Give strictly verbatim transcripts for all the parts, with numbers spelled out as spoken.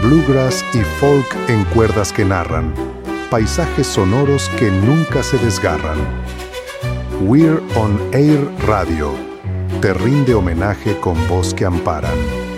bluegrass y folk en cuerdas que narran, paisajes sonoros que nunca se desgarran. We're on Air Radio te rinde homenaje con voz que amparan.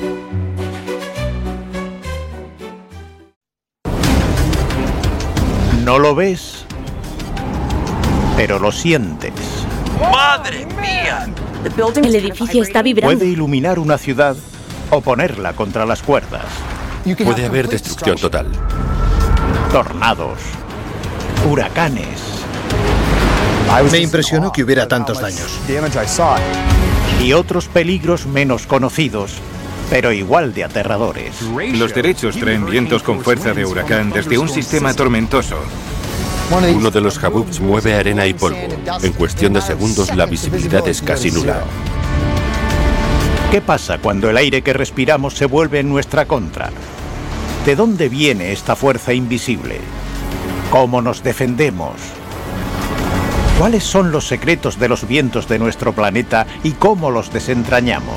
No lo ves, pero lo sientes. ¡Madre mía! El edificio está vibrando. Puede iluminar una ciudad o ponerla contra las cuerdas. Puede haber destrucción total. Tornados, huracanes. Me impresionó que hubiera tantos daños. Y otros peligros menos conocidos, pero igual de aterradores. Los derechos traen vientos con fuerza de huracán desde un sistema tormentoso. Uno de los Haboobs mueve arena y polvo. En cuestión de segundos, la visibilidad es casi nula. ¿Qué pasa cuando el aire que respiramos se vuelve en nuestra contra? ¿De dónde viene esta fuerza invisible? ¿Cómo nos defendemos? ¿Cuáles son los secretos de los vientos de nuestro planeta y cómo los desentrañamos?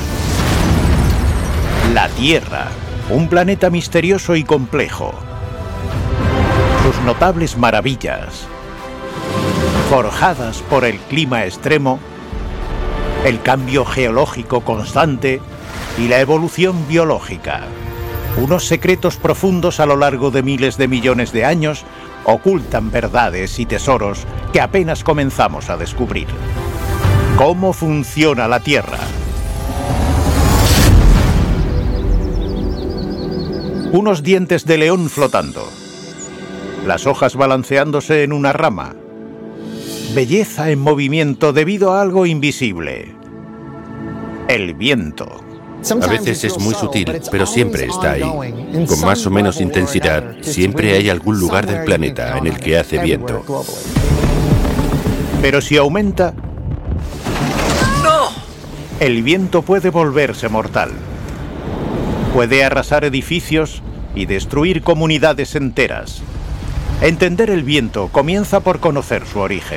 La Tierra, un planeta misterioso y complejo. Sus notables maravillas, forjadas por el clima extremo, el cambio geológico constante y la evolución biológica. Unos secretos profundos a lo largo de miles de millones de años ocultan verdades y tesoros que apenas comenzamos a descubrir. ¿Cómo funciona la Tierra? Unos dientes de león flotando. Las hojas balanceándose en una rama. Belleza en movimiento debido a algo invisible. El viento. A veces es muy sutil, pero siempre está ahí. Con más o menos intensidad, siempre hay algún lugar del planeta en el que hace viento. Pero si aumenta, ¡no! El viento puede volverse mortal. Puede arrasar edificios y destruir comunidades enteras. Entender el viento comienza por conocer su origen.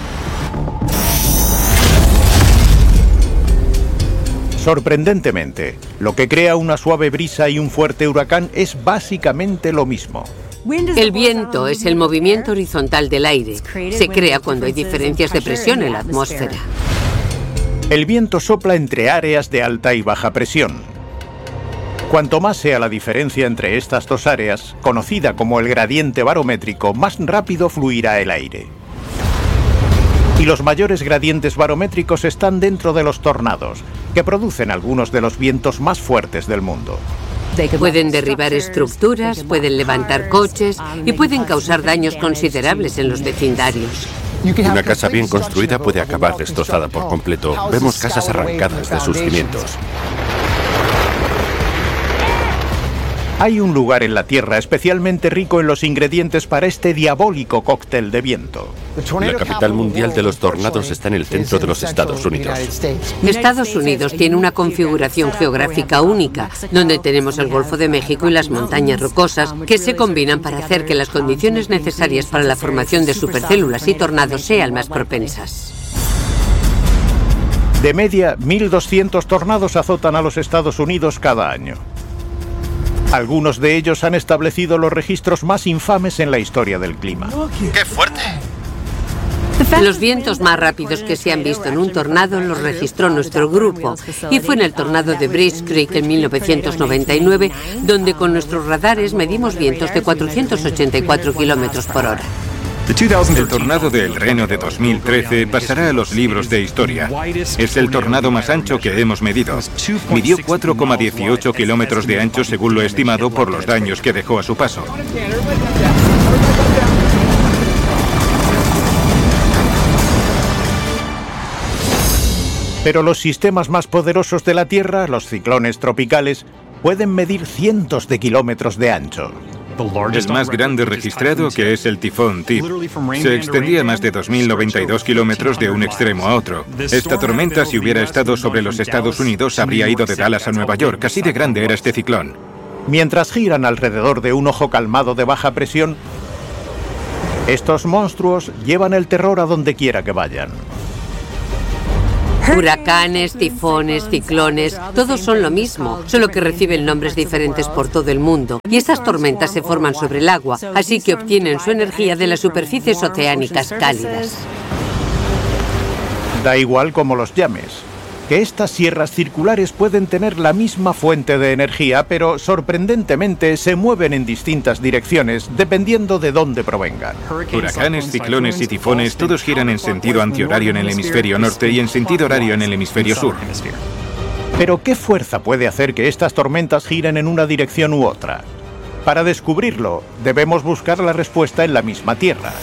Sorprendentemente, lo que crea una suave brisa y un fuerte huracán es básicamente lo mismo. El viento es el movimiento horizontal del aire. Se crea cuando hay diferencias de presión en la atmósfera. El viento sopla entre áreas de alta y baja presión. Cuanto más sea la diferencia entre estas dos áreas, conocida como el gradiente barométrico, más rápido fluirá el aire. Y los mayores gradientes barométricos están dentro de los tornados, que producen algunos de los vientos más fuertes del mundo. Pueden derribar estructuras, pueden levantar coches y pueden causar daños considerables en los vecindarios. Una casa bien construida puede acabar destrozada por completo. Vemos casas arrancadas de sus cimientos. Hay un lugar en la Tierra especialmente rico en los ingredientes para este diabólico cóctel de viento. La capital mundial de los tornados está en el centro de los Estados Unidos. Estados Unidos tiene una configuración geográfica única, donde tenemos el Golfo de México y las montañas rocosas, que se combinan para hacer que las condiciones necesarias para la formación de supercélulas y tornados sean más propensas. De media, mil doscientos tornados azotan a los Estados Unidos cada año. Algunos de ellos han establecido los registros más infames en la historia del clima. ¡Qué fuerte! Los vientos más rápidos que se han visto en un tornado los registró nuestro grupo, y fue en el tornado de Breeze Creek en mil novecientos noventa y nueve, donde con nuestros radares medimos vientos de cuatrocientos ochenta y cuatro kilómetros por hora. El tornado de El Reno de dos mil trece pasará a los libros de historia. Es el tornado más ancho que hemos medido. Midió cuatro coma dieciocho kilómetros de ancho según lo estimado por los daños que dejó a su paso. Pero los sistemas más poderosos de la Tierra, los ciclones tropicales, pueden medir cientos de kilómetros de ancho. El más grande registrado, que es el tifón Tip, se extendía más de dos mil noventa y dos kilómetros de un extremo a otro. Esta tormenta, si hubiera estado sobre los Estados Unidos, habría ido de Dallas a Nueva York. Así de grande era este ciclón. Mientras giran alrededor de un ojo calmado de baja presión, estos monstruos llevan el terror a donde quiera que vayan. Huracanes, tifones, ciclones, todos son lo mismo, solo que reciben nombres diferentes por todo el mundo. Y estas tormentas se forman sobre el agua, así que obtienen su energía de las superficies oceánicas cálidas. Da igual como los llames, que estas sierras circulares pueden tener la misma fuente de energía, pero sorprendentemente se mueven en distintas direcciones dependiendo de dónde provengan. Huracanes, ciclones y tifones todos giran en sentido antihorario en el hemisferio norte y en sentido horario en el hemisferio sur. Pero ¿qué fuerza puede hacer que estas tormentas giren en una dirección u otra? Para descubrirlo, debemos buscar la respuesta en la misma Tierra.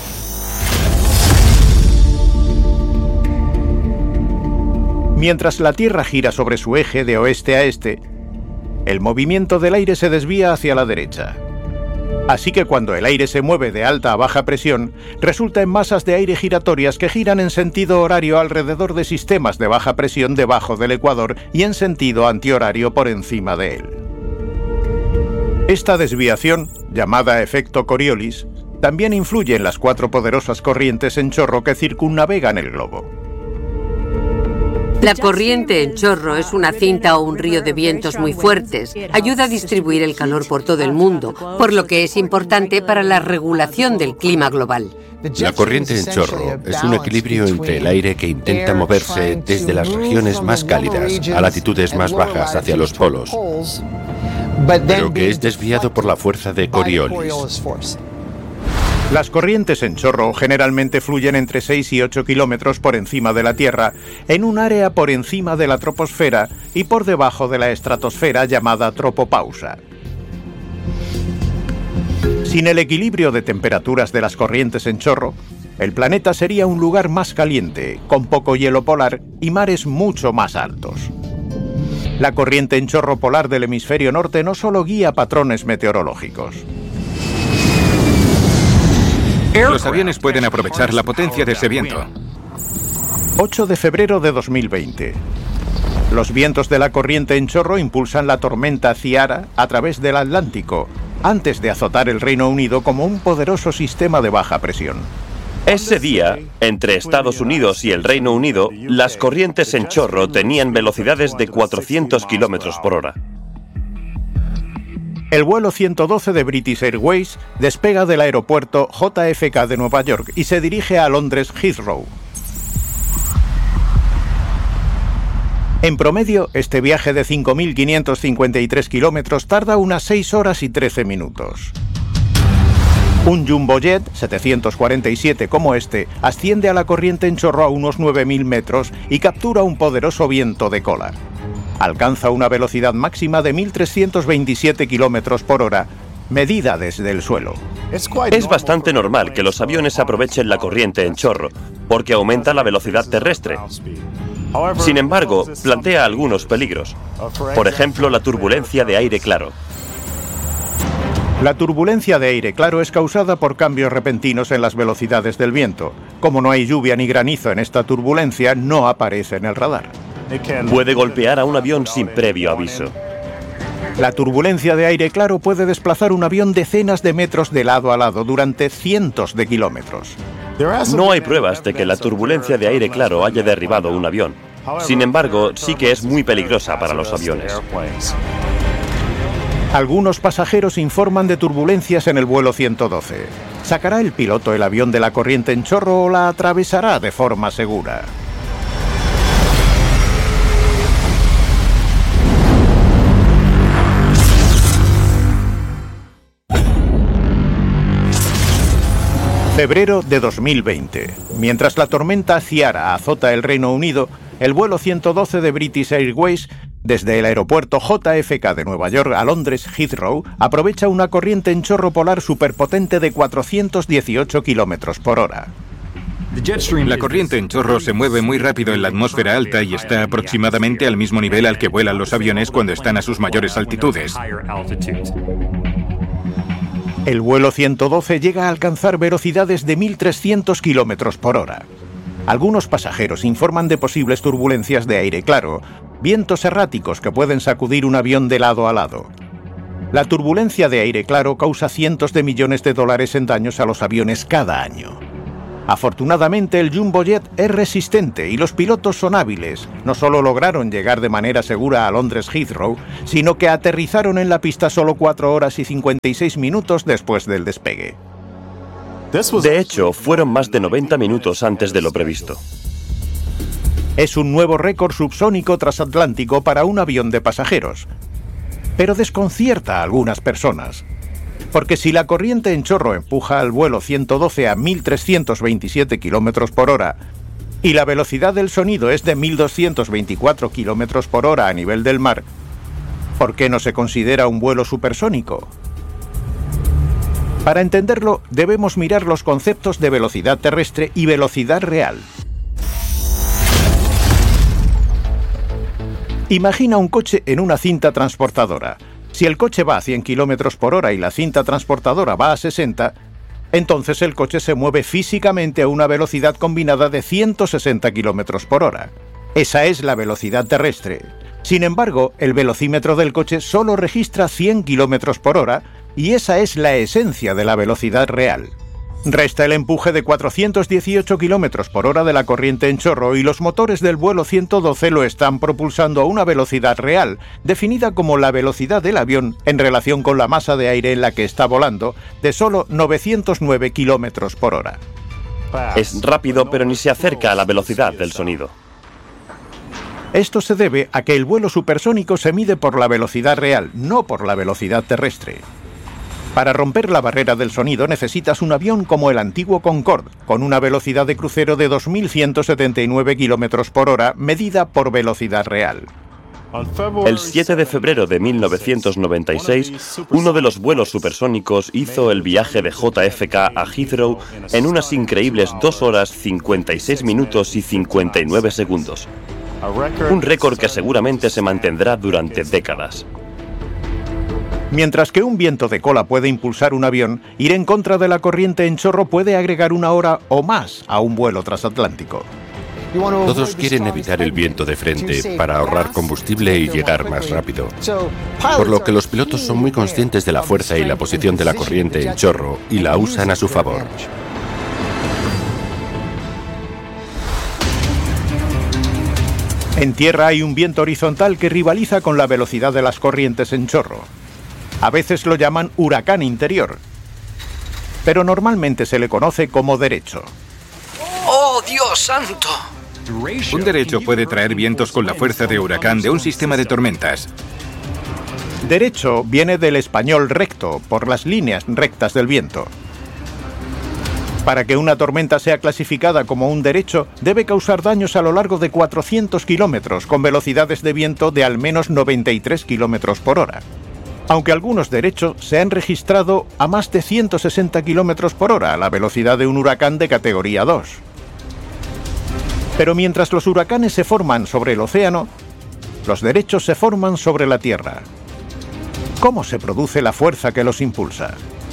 Mientras la Tierra gira sobre su eje de oeste a este, el movimiento del aire se desvía hacia la derecha. Así que cuando el aire se mueve de alta a baja presión, resulta en masas de aire giratorias que giran en sentido horario alrededor de sistemas de baja presión debajo del ecuador y en sentido antihorario por encima de él. Esta desviación, llamada efecto Coriolis, también influye en las cuatro poderosas corrientes en chorro que circunnavegan el globo. La corriente en chorro es una cinta o un río de vientos muy fuertes. Ayuda a distribuir el calor por todo el mundo, por lo que es importante para la regulación del clima global. La corriente en chorro es un equilibrio entre el aire que intenta moverse desde las regiones más cálidas a latitudes más bajas hacia los polos, pero que es desviado por la fuerza de Coriolis. Las corrientes en chorro generalmente fluyen entre seis y ocho kilómetros por encima de la Tierra, en un área por encima de la troposfera y por debajo de la estratosfera llamada tropopausa. Sin el equilibrio de temperaturas de las corrientes en chorro, el planeta sería un lugar más caliente, con poco hielo polar y mares mucho más altos. La corriente en chorro polar del hemisferio norte no solo guía patrones meteorológicos. Los aviones pueden aprovechar la potencia de ese viento. ocho de febrero de dos mil veinte. Los vientos de la corriente en chorro impulsan la tormenta Ciara a través del Atlántico, antes de azotar el Reino Unido como un poderoso sistema de baja presión. Ese día, entre Estados Unidos y el Reino Unido, las corrientes en chorro tenían velocidades de cuatrocientos kilómetros por hora. El vuelo ciento doce de British Airways despega del aeropuerto J F K de Nueva York y se dirige a Londres Heathrow. En promedio, este viaje de cinco mil quinientos cincuenta y tres kilómetros tarda unas seis horas y trece minutos. Un jumbojet setecientos cuarenta y siete como este asciende a la corriente en chorro a unos nueve mil metros y captura un poderoso viento de cola. Alcanza una velocidad máxima de mil trescientos veintisiete kilómetros por hora, medida desde el suelo. Es bastante normal que los aviones aprovechen la corriente en chorro, porque aumenta la velocidad terrestre. Sin embargo, plantea algunos peligros. Por ejemplo, la turbulencia de aire claro. La turbulencia de aire claro es causada por cambios repentinos en las velocidades del viento. Como no hay lluvia ni granizo en esta turbulencia, no aparece en el radar. Puede golpear a un avión sin previo aviso. La turbulencia de aire claro puede desplazar un avión decenas de metros de lado a lado durante cientos de kilómetros. No hay pruebas de que la turbulencia de aire claro haya derribado un avión. Sin embargo, sí que es muy peligrosa para los aviones. Algunos pasajeros informan de turbulencias en el vuelo ciento doce. ¿Sacará el piloto el avión de la corriente en chorro o la atravesará de forma segura? Febrero de dos mil veinte. Mientras la tormenta Ciara azota el Reino Unido, el vuelo ciento doce de British Airways, desde el aeropuerto J F K de Nueva York a Londres Heathrow, aprovecha una corriente en chorro polar superpotente de cuatrocientos dieciocho kilómetros por hora. La corriente en chorro se mueve muy rápido en la atmósfera alta y está aproximadamente al mismo nivel al que vuelan los aviones cuando están a sus mayores altitudes. El vuelo ciento doce llega a alcanzar velocidades de mil trescientos kilómetros por hora. Algunos pasajeros informan de posibles turbulencias de aire claro, vientos erráticos que pueden sacudir un avión de lado a lado. La turbulencia de aire claro causa cientos de millones de dólares en daños a los aviones cada año. Afortunadamente, el Jumbo Jet es resistente y los pilotos son hábiles. No solo lograron llegar de manera segura a Londres Heathrow, sino que aterrizaron en la pista solo cuatro horas y cincuenta y seis minutos después del despegue. De hecho, fueron más de noventa minutos antes de lo previsto. Es un nuevo récord subsónico transatlántico para un avión de pasajeros, pero desconcierta a algunas personas. Porque si la corriente en chorro empuja al vuelo ciento doce a mil trescientos veintisiete kilómetros por hora y la velocidad del sonido es de mil doscientos veinticuatro kilómetros por hora a nivel del mar, ¿por qué no se considera un vuelo supersónico? Para entenderlo, debemos mirar los conceptos de velocidad terrestre y velocidad real. Imagina un coche en una cinta transportadora. Si el coche va a cien kilómetros por hora y la cinta transportadora va a sesenta, entonces el coche se mueve físicamente a una velocidad combinada de ciento sesenta kilómetros por hora. Esa es la velocidad terrestre. Sin embargo, el velocímetro del coche solo registra cien kilómetros por hora y esa es la esencia de la velocidad real. Resta el empuje de cuatrocientos dieciocho kilómetros por hora de la corriente en chorro y los motores del vuelo ciento doce lo están propulsando a una velocidad real, definida como la velocidad del avión en relación con la masa de aire en la que está volando, de solo novecientos nueve kilómetros por hora. Es rápido, pero ni se acerca a la velocidad del sonido. Esto se debe a que el vuelo supersónico se mide por la velocidad real, no por la velocidad terrestre. Para romper la barrera del sonido necesitas un avión como el antiguo Concorde, con una velocidad de crucero de dos mil ciento setenta y nueve kilómetros por hora, medida por velocidad real. El siete de febrero de mil novecientos noventa y seis, uno de los vuelos supersónicos hizo el viaje de J F K a Heathrow en unas increíbles dos horas cincuenta y seis minutos y cincuenta y nueve segundos. Un récord que seguramente se mantendrá durante décadas. Mientras que un viento de cola puede impulsar un avión, ir en contra de la corriente en chorro puede agregar una hora o más a un vuelo transatlántico. Todos quieren evitar el viento de frente para ahorrar combustible y llegar más rápido. Por lo que los pilotos son muy conscientes de la fuerza y la posición de la corriente en chorro y la usan a su favor. En tierra hay un viento horizontal que rivaliza con la velocidad de las corrientes en chorro. A veces lo llaman huracán interior, pero normalmente se le conoce como derecho. ¡Oh, Dios santo! Un derecho puede traer vientos con la fuerza de huracán de un sistema de tormentas. Derecho viene del español recto, por las líneas rectas del viento. Para que una tormenta sea clasificada como un derecho, debe causar daños a lo largo de cuatrocientos kilómetros, con velocidades de viento de al menos noventa y tres kilómetros por hora. Aunque algunos derechos se han registrado a más de ciento sesenta kilómetros por hora, la velocidad de un huracán de categoría dos. Pero mientras los huracanes se forman sobre el océano, los derechos se forman sobre la tierra. ¿Cómo se produce la fuerza que los impulsa?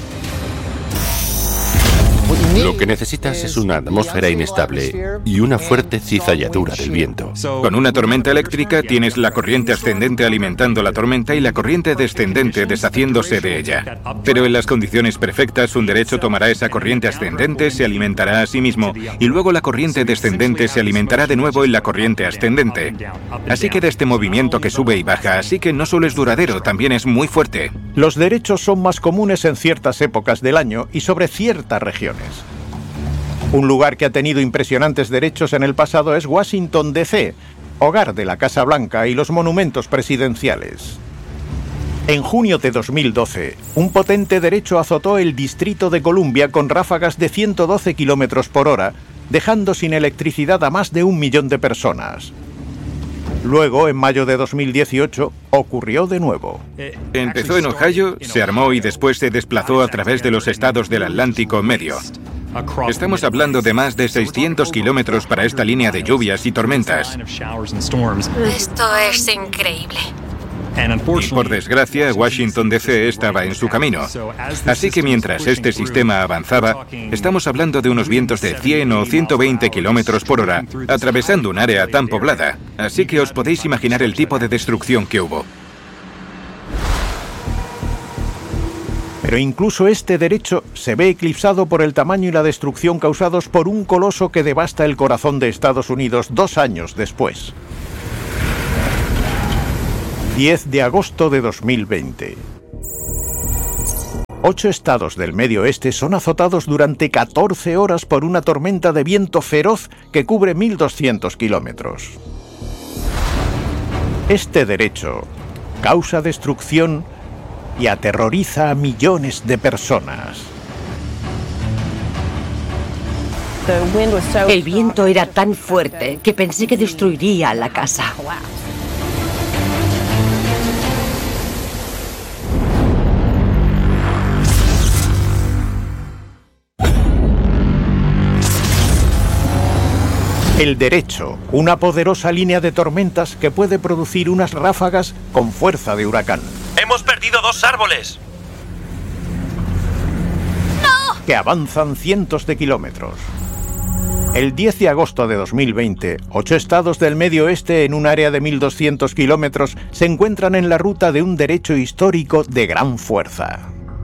Lo que necesitas es una atmósfera inestable y una fuerte cizalladura del viento. Con una tormenta eléctrica tienes la corriente ascendente alimentando la tormenta y la corriente descendente deshaciéndose de ella. Pero en las condiciones perfectas, un derecho tomará esa corriente ascendente, se alimentará a sí mismo y luego la corriente descendente se alimentará de nuevo en la corriente ascendente. Así que de este movimiento que sube y baja, así que no solo es duradero, también es muy fuerte. Los derechos son más comunes en ciertas épocas del año y sobre ciertas regiones. Un lugar que ha tenido impresionantes derechos en el pasado es Washington, D C, hogar de la Casa Blanca y los monumentos presidenciales. En junio de dos mil doce, un potente derecho azotó el Distrito de Columbia con ráfagas de ciento doce kilómetros por hora, dejando sin electricidad a más de un millón de personas. Luego, en mayo de dos mil dieciocho, ocurrió de nuevo. Empezó en Ohio, se armó y después se desplazó a través de los estados del Atlántico Medio. Estamos hablando de más de seiscientos kilómetros para esta línea de lluvias y tormentas. Esto es increíble. Y por desgracia, Washington, D C estaba en su camino. Así que mientras este sistema avanzaba, estamos hablando de unos vientos de cien o ciento veinte kilómetros por hora, atravesando un área tan poblada. Así que os podéis imaginar el tipo de destrucción que hubo. Pero incluso este derecho se ve eclipsado por el tamaño y la destrucción causados por un coloso que devasta el corazón de Estados Unidos dos años después. diez de agosto de dos mil veinte. Ocho estados del medio oeste son azotados durante catorce horas por una tormenta de viento feroz que cubre mil doscientos kilómetros. Este derecho causa destrucción y aterroriza a millones de personas. El viento era tan fuerte que pensé que destruiría la casa. El derecho, una poderosa línea de tormentas que puede producir unas ráfagas con fuerza de huracán. ¡Hemos perdido dos árboles! ¡No! Que avanzan cientos de kilómetros. El diez de agosto de dos mil veinte, ocho estados del medio oeste en un área de mil doscientos kilómetros se encuentran en la ruta de un derecho histórico de gran fuerza.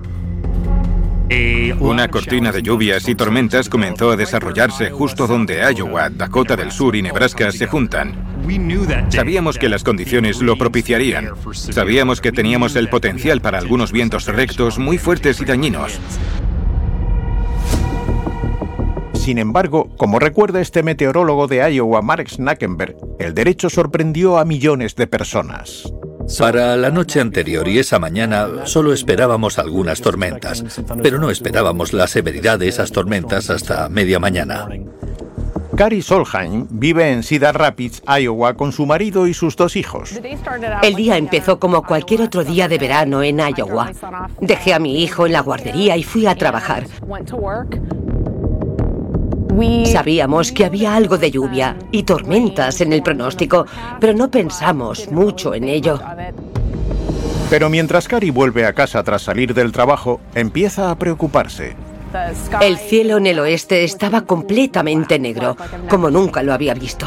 Una cortina de lluvias y tormentas comenzó a desarrollarse justo donde Iowa, Dakota del Sur y Nebraska se juntan. Sabíamos que las condiciones lo propiciarían. Sabíamos que teníamos el potencial para algunos vientos rectos muy fuertes y dañinos. Sin embargo, como recuerda este meteorólogo de Iowa, Mark Snackenberg, el derecho sorprendió a millones de personas. Para la noche anterior y esa mañana solo esperábamos algunas tormentas, pero no esperábamos la severidad de esas tormentas hasta media mañana. Carrie Solheim vive en Cedar Rapids, Iowa, con su marido y sus dos hijos. El día empezó como cualquier otro día de verano en Iowa. Dejé a mi hijo en la guardería y fui a trabajar. Sabíamos que había algo de lluvia y tormentas en el pronóstico, pero no pensamos mucho en ello. Pero mientras Carrie vuelve a casa tras salir del trabajo, empieza a preocuparse. El cielo en el oeste estaba completamente negro, como nunca lo había visto.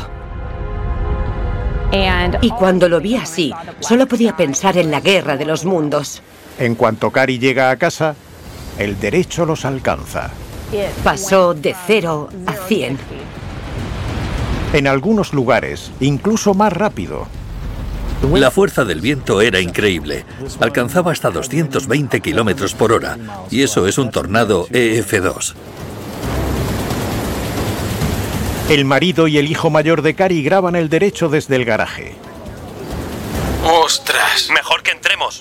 Y cuando lo vi así, solo podía pensar en la guerra de los mundos. En cuanto Carrie llega a casa, el derecho los alcanza. Pasó de cero a cien. En algunos lugares, incluso más rápido. La fuerza del viento era increíble. Alcanzaba hasta doscientos veinte kilómetros por hora. Y eso es un tornado E F dos. El marido y el hijo mayor de Carrie graban el derecho desde el garaje. ¡Ostras! Mejor que entremos.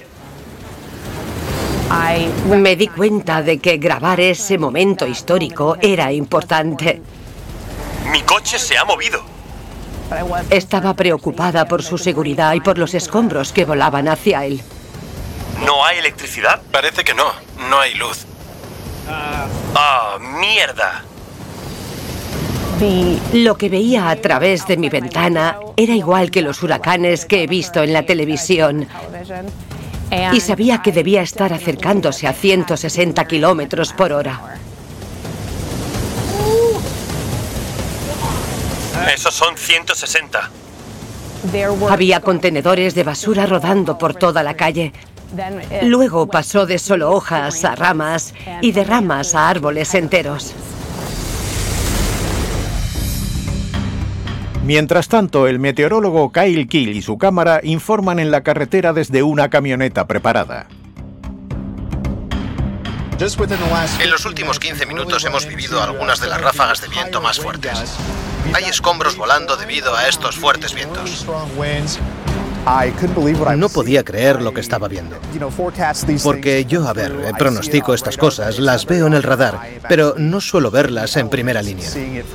Me di cuenta de que grabar ese momento histórico era importante. Mi coche se ha movido. Estaba preocupada por su seguridad y por los escombros que volaban hacia él. ¿No hay electricidad? Parece que no. No hay luz. ¡Ah, mierda! Lo que veía a través de mi ventana era igual que los huracanes que he visto en la televisión. Y sabía que debía estar acercándose a ciento sesenta kilómetros por hora. Esos son ciento sesenta. Había contenedores de basura rodando por toda la calle. Luego pasó de solo hojas a ramas y de ramas a árboles enteros. Mientras tanto, el meteorólogo Kyle Keel y su cámara informan en la carretera desde una camioneta preparada. En los últimos quince minutos hemos vivido algunas de las ráfagas de viento más fuertes. Hay escombros volando debido a estos fuertes vientos. No podía creer lo que estaba viendo. Porque yo, a ver, pronostico estas cosas, las veo en el radar, pero no suelo verlas en primera línea.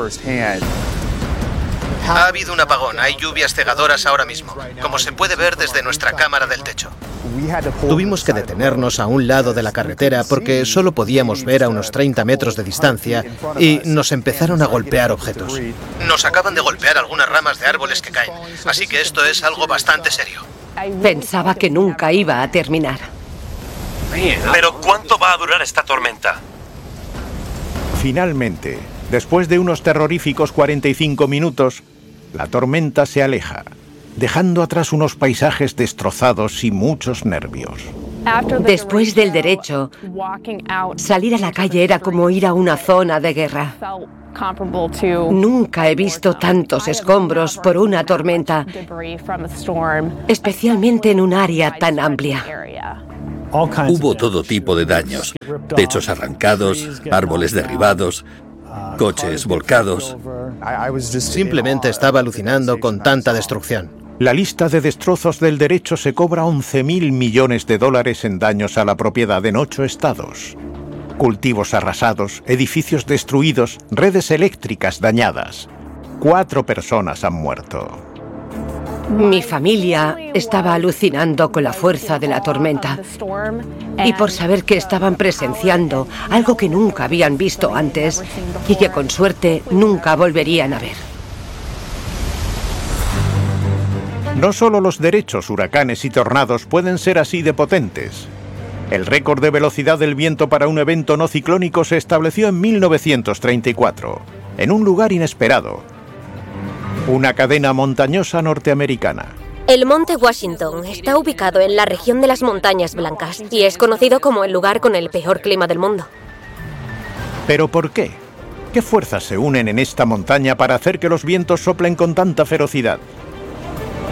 Ha habido un apagón, hay lluvias cegadoras ahora mismo, como se puede ver desde nuestra cámara del techo. Tuvimos que detenernos a un lado de la carretera porque solo podíamos ver a unos treinta metros de distancia y nos empezaron a golpear objetos. Nos acaban de golpear algunas ramas de árboles que caen, así que esto es algo bastante serio. Pensaba que nunca iba a terminar. ¿Pero cuánto va a durar esta tormenta? Finalmente, después de unos terroríficos cuarenta y cinco minutos, la tormenta se aleja, dejando atrás unos paisajes destrozados y muchos nervios. Después del derecho, salir a la calle era como ir a una zona de guerra. Nunca he visto tantos escombros por una tormenta, especialmente en un área tan amplia. Hubo todo tipo de daños: techos arrancados, árboles derribados, coches volcados. Simplemente estaba alucinando con tanta destrucción. La lista de destrozos del derecho se cobra once mil millones de dólares en daños a la propiedad en ocho estados. Cultivos arrasados, edificios destruidos, redes eléctricas dañadas. Cuatro personas han muerto. Mi familia estaba alucinando con la fuerza de la tormenta y por saber que estaban presenciando algo que nunca habían visto antes y que con suerte nunca volverían a ver. No solo los derechos, huracanes y tornados pueden ser así de potentes. El récord de velocidad del viento para un evento no ciclónico se estableció en mil novecientos treinta y cuatro, en un lugar inesperado: una cadena montañosa norteamericana. El Monte Washington está ubicado en la región de las Montañas Blancas y es conocido como el lugar con el peor clima del mundo. ¿Pero por qué? ¿Qué fuerzas se unen en esta montaña para hacer que los vientos soplen con tanta ferocidad?